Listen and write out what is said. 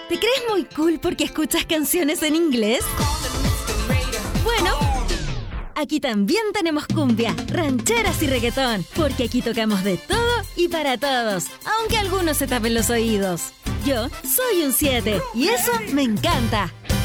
¿Te crees muy cool porque escuchas canciones en inglés? Bueno, aquí también tenemos cumbia, rancheras y reggaetón, porque aquí tocamos de todo y para todos, aunque algunos se tapen los oídos. Yo soy un 7 y eso me encanta.